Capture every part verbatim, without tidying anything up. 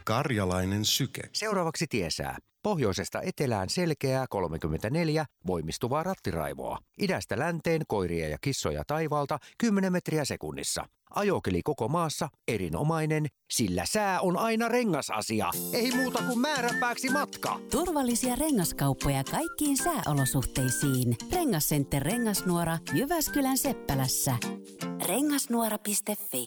Karjalainen syke. Seuraavaksi tiesää. Pohjoisesta etelään selkeää kolmekymmentäneljä voimistuvaa rattiraivoa. Idästä länteen koiria ja kissoja taivaalta kymmenen metriä sekunnissa. Ajokeli koko maassa erinomainen, sillä sää on aina rengasasia. Ei muuta kuin määränpääksi matka. Turvallisia rengaskauppoja kaikkiin sääolosuhteisiin. Rengascenter Rengasnuora Jyväskylän Seppälässä. rengasnuora piste fi.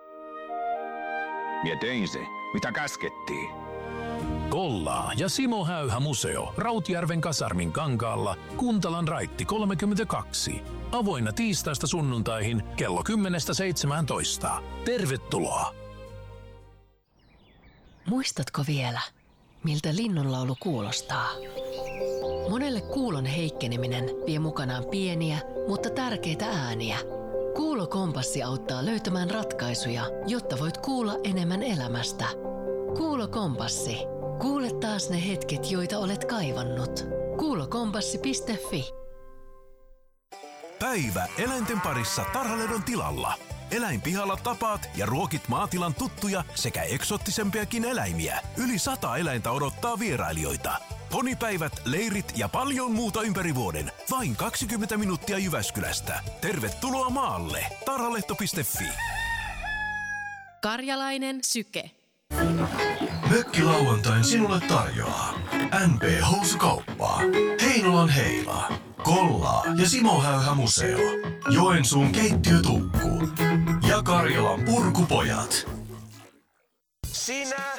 Mie tein se, mitä käskettiin. Kollaa ja Simo Häyhä museo Rautjärven kasarmin kankaalla, Kuntalan raitti kolmekymmentäkaksi. Avoinna tiistaista sunnuntaihin kello kymmenestä seitsemääntoista. Tervetuloa! Muistatko vielä, miltä linnunlaulu kuulostaa? Monelle kuulon heikkeneminen vie mukanaan pieniä, mutta tärkeitä ääniä. Kuulokompassi auttaa löytämään ratkaisuja, jotta voit kuulla enemmän elämästä. Kuulokompassi. Kuule taas ne hetket, joita olet kaivannut. kuulokompassi piste fi. Päivä eläinten parissa Tarhalehdon tilalla. Eläinpihalla tapaat ja ruokit maatilan tuttuja sekä eksoottisempiakin eläimiä. Yli sata eläintä odottaa vierailijoita. Ponipäivät, leirit ja paljon muuta ympäri vuoden. Vain kaksikymmentä minuuttia Jyväskylästä. Tervetuloa maalle. Tarhalehto piste fi. Karjalainen syke. Mökkilauantain sinulle tarjoaa N P-housukauppaa, Heinolan Heila, Kollaa ja Simo Häyhä museo, Joensuun keittiötukku ja Karjalan purkupojat. Sinä